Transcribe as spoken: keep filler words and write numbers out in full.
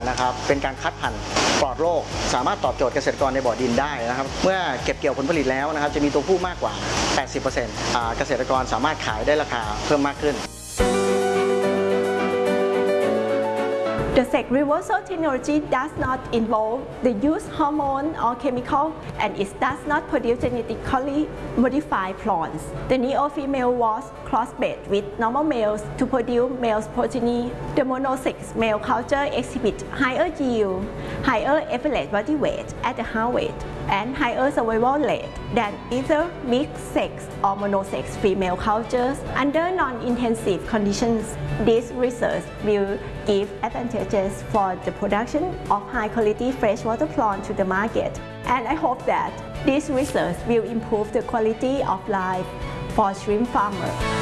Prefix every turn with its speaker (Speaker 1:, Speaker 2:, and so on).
Speaker 1: นะครับเป็นการคัดพันธุ์ปลอดโรคสามารถตอบโจทย์เกษตรกรในบ่อดินได้นะครับเมื่อเก็บเกี่ยวผลผลิตแล้วนะครับจะมีตัวผู้มากกว่า แปดสิบเปอร์เซ็นต์ อ่าเกษตรกรสามารถขายได้ราคาเพิ่มมากขึ้น
Speaker 2: The sex reversal technology does not involve the use of hormone or chemical, and it does not produce genetically modified clones. The neo-female was crossbred with normal males to produce male progeny. The monosex male culture exhibits higher yield, higher average body weight at the harvest, and higher survival rate than either mixed-sex or monosex female cultures under non-intensive conditions. This research will give advantages for the production of high-quality freshwater prawn to the market, and I hope that this research will improve the quality of life for shrimp farmers.